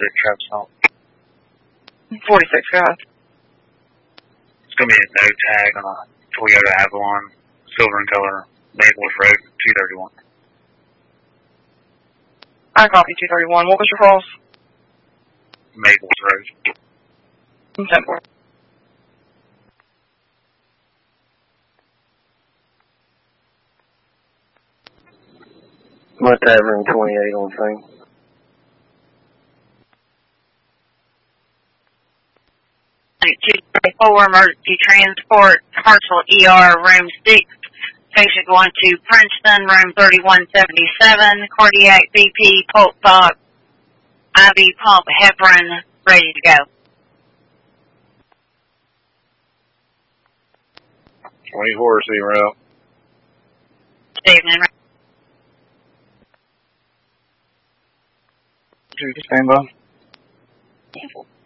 Travis Hall. 46, go ahead. It's going to be a no tag on a Toyota Avalon, silver in color, Maples Road, 231. I copy 231. What was your calls? Maples Road. 10-4. My Tavern 28 on thing. Four emergency transport, Hartsville ER, room 6, patient going to Princeton, room 3177, cardiac BP, pulse ox, IV pump, heparin, ready to go. 24, see you around. Evening. Stand by.